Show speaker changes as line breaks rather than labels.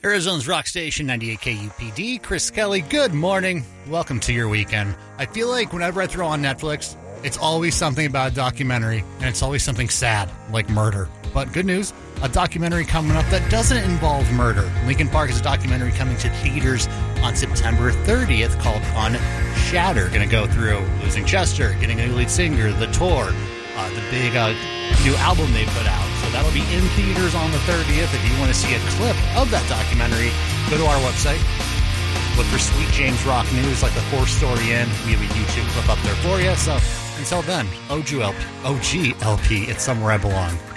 Arizona's Rock Station, 98 KUPD. Chris Kelly, good morning. Welcome to your weekend. I feel like whenever I throw on Netflix, it's always something about a documentary, and it's always something sad, like murder. But good news, a documentary coming up that doesn't involve murder. Linkin Park is a documentary coming to theaters on September 30th called Unshattered. Going to go through losing Chester, getting a new lead singer, the tour, the big new album they put out. So that'll be in theaters on the 30th. If you want to see a clip of that documentary, go to our website. Look for Sweet James Rock News, like the Horror Story Inn. We have a YouTube clip up there for you. So until then, OGLP, it's somewhere I belong.